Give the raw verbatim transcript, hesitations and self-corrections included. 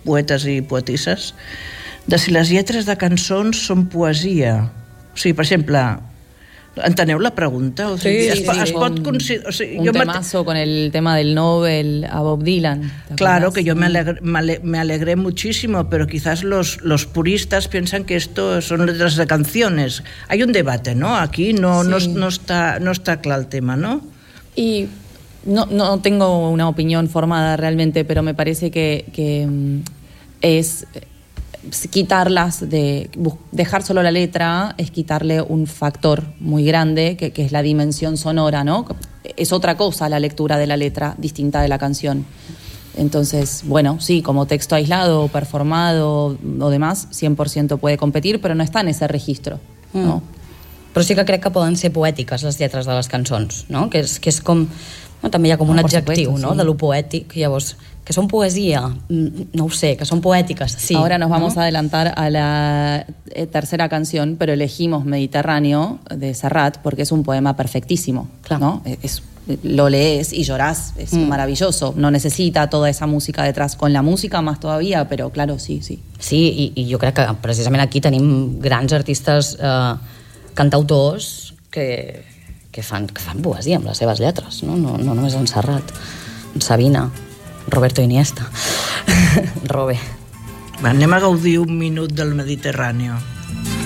poetes i poetisses, de si les lletres de cançons són poesia. O sigui, per exemple, enteneu la pregunta? O sigui, sí, es, sí, es pot un, considerar... O sigui, un jo temazo con el tema del Nobel a Bob Dylan. Claro, que yo me alegré, me alegré muchísimo, pero quizás los, los puristas piensan que esto son letras de canciones. Hay un debate, ¿no? Aquí no, sí. no, no, está, no está claro el tema, ¿no? Y no, no tengo una opinión formada realmente, pero me parece que, que es... quitarlas, de dejar solo la letra es quitarle un factor muy grande que, que es la dimensión sonora, ¿no? Es otra cosa la lectura de la letra distinta de la canción. Entonces, bueno, sí, como texto aislado, performado o demás, cien por ciento puede competir, però no està en ese registro, mm. no? Però sí que crec que poden ser poètiques les lletres de les cançons, no? Que és, que és com... No, també hi ha com un no, adjectiu, supuesto, no? Sí. De lo poètic, llavors... que son poesía, no sé, que son poéticas. Sí, ahora nos vamos ¿no? a adelantar a la tercera canción, pero elegimos Mediterráneo de Serrat porque es un poema perfectísimo, claro. ¿no? Es, lo lees y llorás, es mm. maravilloso, no necesita toda esa música detrás, con la música más todavía, pero claro, sí, sí. Sí, i, i jo crec que precisament aquí tenim grans artistes eh, cantautors que, que, fan, que fan poesia amb les seves lletres, no, no, no només en Serrat, en Sabina, Roberto Iniesta. Robe. Va, anem a gaudir un minut del Mediterráneo.